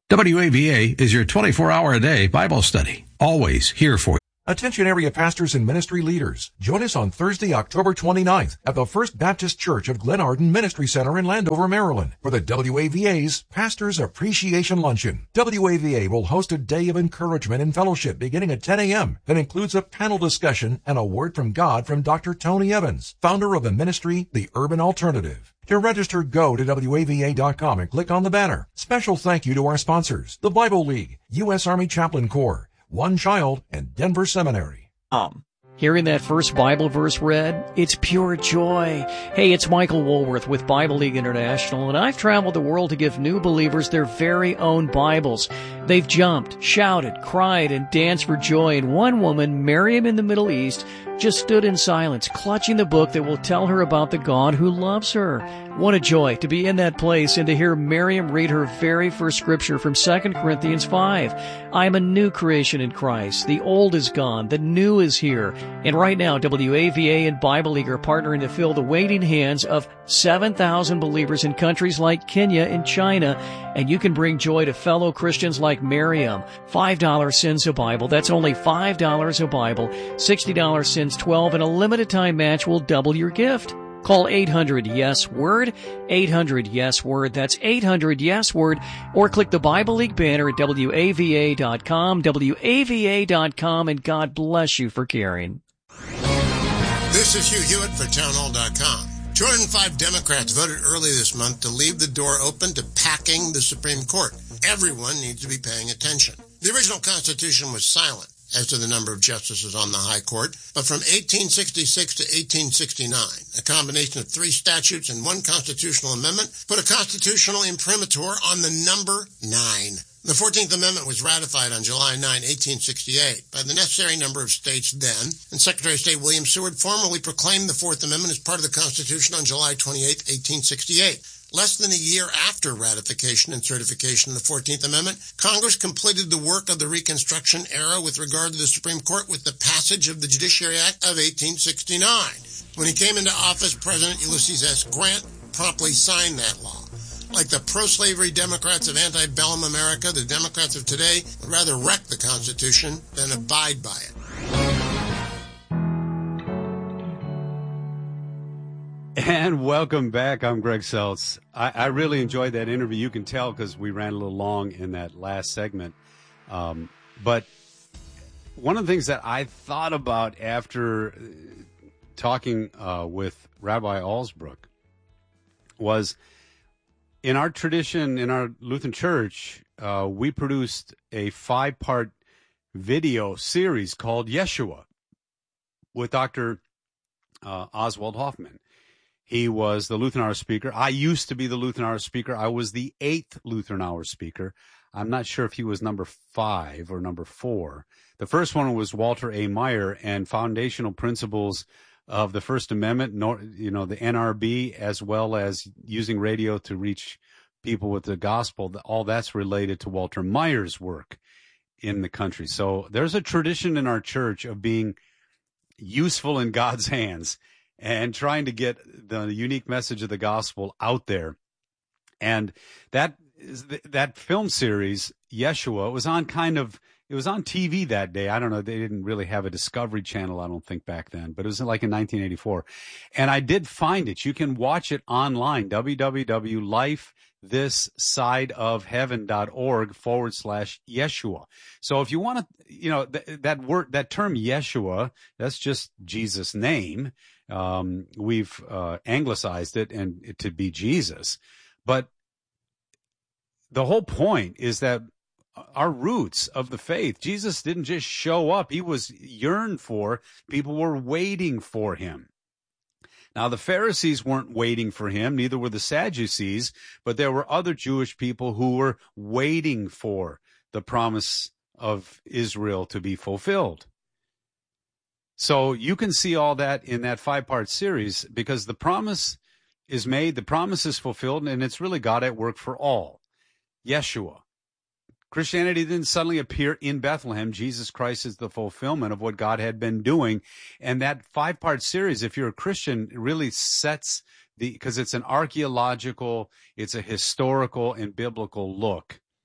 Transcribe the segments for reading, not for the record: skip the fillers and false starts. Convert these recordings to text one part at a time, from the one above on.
WAVA is your 24-hour-a-day Bible study, always here for you. Attention area pastors and ministry leaders. Join us on Thursday, October 29th at the First Baptist Church of Glen Arden Ministry Center in Landover, Maryland for the WAVA's Pastors Appreciation Luncheon. WAVA will host a day of encouragement and fellowship beginning at 10 a.m. that includes a panel discussion and a word from God from Dr. Tony Evans, founder of the ministry, The Urban Alternative. To register, go to WAVA.com and click on the banner. Special thank you to our sponsors, the Bible League, U.S. Army Chaplain Corps, One Child, and Denver Seminary. Hearing that first Bible verse read, it's pure joy. Hey, it's Michael Woolworth with Bible League International, and I've traveled the world to give new believers their very own Bibles. They've jumped, shouted, cried, and danced for joy, and one woman, Miriam in the Middle East, just stood in silence, clutching the book that will tell her about the God who loves her. What a joy to be in that place and to hear Miriam read her very first scripture from 2 Corinthians 5. I am a new creation in Christ. The old is gone. The new is here. And right now, WAVA and Bible League are partnering to fill the waiting hands of 7,000 believers in countries like Kenya and China. And you can bring joy to fellow Christians like Miriam. $5 sends a Bible. That's only $5 a Bible. $60 sends 12, and a limited time match will double your gift. Call 800-YES-WORD, 800-YES-WORD, that's 800-YES-WORD, or click the Bible League banner at WAVA.com, WAVA.com, and God bless you for caring. This is Hugh Hewitt for Townhall.com. 205 Democrats voted early this month to leave the door open to packing the Supreme Court. Everyone needs to be paying attention. The original Constitution was silent as to the number of justices on the High Court, but from 1866 to 1869, a combination of 3 statutes and 1 constitutional amendment put a constitutional imprimatur on the number 9. The 14th Amendment was ratified on July 9, 1868, by the necessary number of states then, and Secretary of State William Seward formally proclaimed the 4th Amendment as part of the Constitution on July 28, 1868. Less than a year after ratification and certification of the 14th Amendment, Congress completed the work of the Reconstruction era with regard to the Supreme Court with the passage of the Judiciary Act of 1869. When he came into office, President Ulysses S. Grant promptly signed that law. Like the pro-slavery Democrats of antebellum America, the Democrats of today would rather wreck the Constitution than abide by it. And welcome back. I'm Greg Seltz. I really enjoyed that interview. You can tell because we ran a little long in that last segment. But one of the things that I thought about after talking with Rabbi Alsbrook was, in our tradition, in our Lutheran Church, we produced a 5-part video series called Yeshua with Dr. Oswald Hoffman. He was the Lutheran Hour speaker. I used to be the Lutheran Hour speaker. I was the 8th Lutheran Hour speaker. I'm not sure if he was number 5 or number 4. The first one was Walter A. Meyer, and foundational principles of the First Amendment, the NRB, as well as using radio to reach people with the gospel. All that's related to Walter Meyer's work in the country. So there's a tradition in our church of being useful in God's hands and trying to get the unique message of the gospel out there. And that film series, Yeshua, was on TV that day. I don't know. They didn't really have a Discovery Channel, I don't think, back then, but it was like in 1984. And I did find it. You can watch it online, www.lifethissideofheaven.org/Yeshua. So if you want to, that term Yeshua, that's just Jesus' name. We've anglicized it and to be Jesus. But the whole point is that our roots of the faith, Jesus didn't just show up. He was yearned for. People were waiting for him. Now, the Pharisees weren't waiting for him, neither were the Sadducees, but there were other Jewish people who were waiting for the promise of Israel to be fulfilled. So you can see all that in that 5-part series, because the promise is made, the promise is fulfilled, and it's really God at work for all. Yeshua. Christianity didn't suddenly appear in Bethlehem. Jesus Christ is the fulfillment of what God had been doing. And that 5-part series, if you're a Christian, really sets because it's an archaeological, it's a historical and biblical look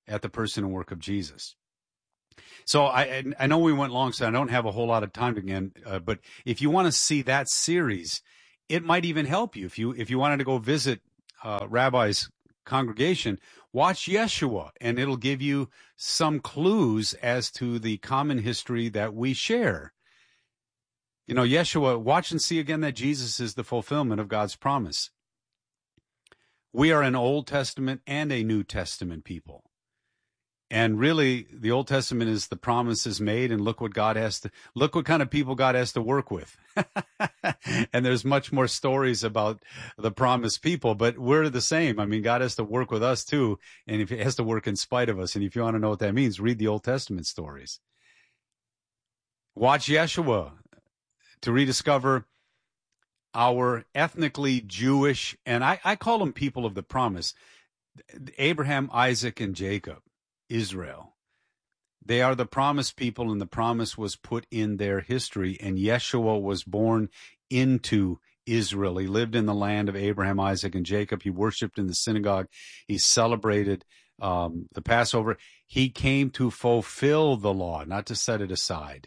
at the person and work of Jesus. So I know we went long, so I don't have a whole lot of time again. But if you want to see that series, it might even help you. If you wanted to go visit Rabbi's congregation, watch Yeshua, and it'll give you some clues as to the common history that we share. You know, Yeshua, watch and see again that Jesus is the fulfillment of God's promise. We are an Old Testament and a New Testament people. And really, the Old Testament is the promises made, and look what kind of people God has to work with. And there's much more stories about the promised people, but we're the same. I mean, God has to work with us too, and if He has to work in spite of us. And if you want to know what that means, read the Old Testament stories. Watch Yeshua to rediscover our ethnically Jewish, and I call them people of the promise, Abraham, Isaac, and Jacob. Israel. They are the promised people, and the promise was put in their history, and Yeshua was born into Israel. He lived in the land of Abraham, Isaac, and Jacob. He worshiped in the synagogue. He celebrated the Passover. He came to fulfill the law, not to set it aside.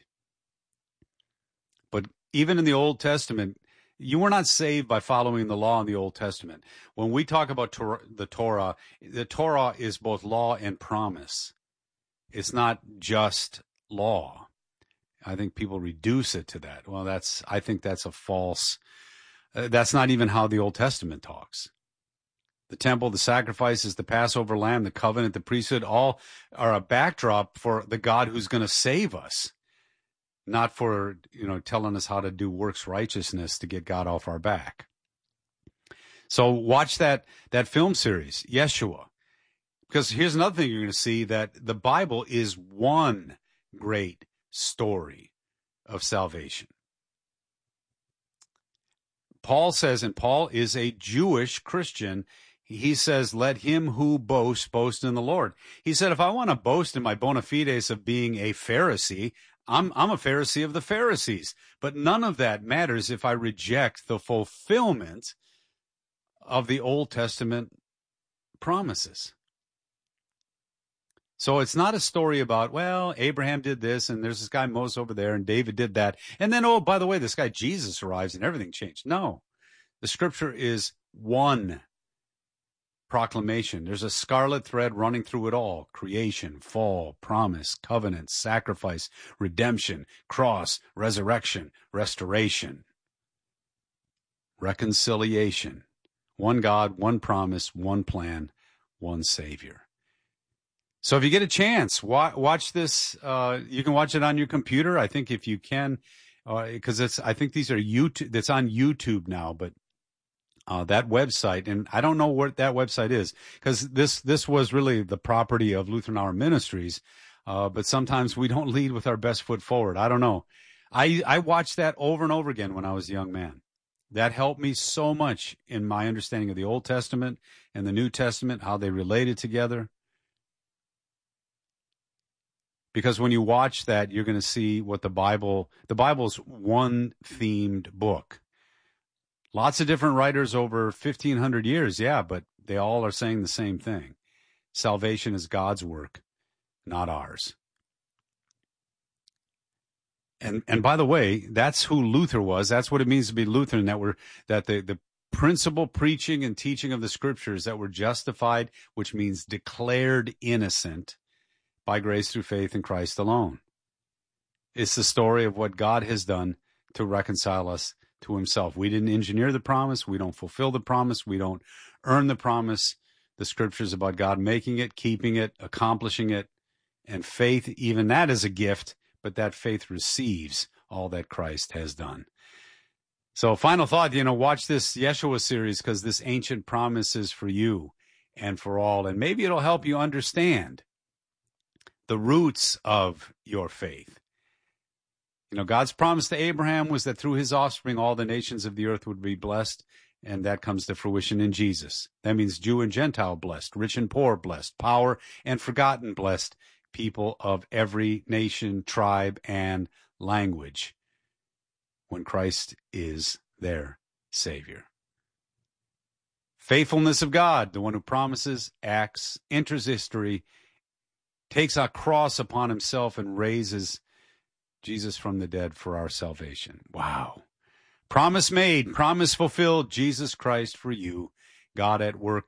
But even in the Old Testament, you were not saved by following the law in the Old Testament. When we talk about the Torah is both law and promise. It's not just law. I think people reduce it to that. Well, I think that's a false, that's not even how the Old Testament talks. The temple, the sacrifices, the Passover lamb, the covenant, the priesthood, all are a backdrop for the God who's going to save us. Not for, telling us how to do works righteousness to get God off our back. So watch that film series, Yeshua. Because here's another thing you're going to see, that the Bible is one great story of salvation. Paul says, and Paul is a Jewish Christian, he says, let him who boasts, boast in the Lord. He said, if I want to boast in my bona fides of being a Pharisee, I'm a Pharisee of the Pharisees, but none of that matters if I reject the fulfillment of the Old Testament promises. So it's not a story about, well, Abraham did this, and there's this guy Moses over there, and David did that, and then, oh, by the way, this guy Jesus arrives, and everything changed. No, the Scripture is one proclamation. There's a scarlet thread running through it all. Creation, fall, promise, covenant, sacrifice, redemption, cross, resurrection, restoration, reconciliation. One God, one promise, one plan, one Savior. So if you get a chance, watch this. You can watch it on your computer. I think if you can, because I think these are YouTube. That's on YouTube now, but that website, and I don't know what that website is, because this was really the property of Lutheran Hour Ministries, but sometimes we don't lead with our best foot forward. I don't know. I watched that over and over again when I was a young man. That helped me so much in my understanding of the Old Testament and the New Testament, how they related together. Because when you watch that, you're going to see what the Bible's one themed book. Lots of different writers over 1,500 years, yeah, but they all are saying the same thing. Salvation is God's work, not ours. And by the way, that's who Luther was. That's what it means to be Lutheran, that the principal preaching and teaching of the Scriptures, that we're justified, which means declared innocent by grace through faith in Christ alone. It's the story of what God has done to reconcile us to Himself. We didn't engineer the promise. We don't fulfill the promise. We don't earn the promise. The Scriptures about God making it, keeping it, accomplishing it, and faith, even that is a gift, but that faith receives all that Christ has done. So final thought, watch this Yeshua series, because this ancient promise is for you and for all, and maybe it'll help you understand the roots of your faith. God's promise to Abraham was that through his offspring, all the nations of the earth would be blessed, and that comes to fruition in Jesus. That means Jew and Gentile blessed, rich and poor blessed, power and forgotten blessed, people of every nation, tribe, and language, when Christ is their Savior. Faithfulness of God, the one who promises, acts, enters history, takes our cross upon himself and raises Jesus from the dead for our salvation. Wow. Promise made, promise fulfilled, Jesus Christ for you, God at work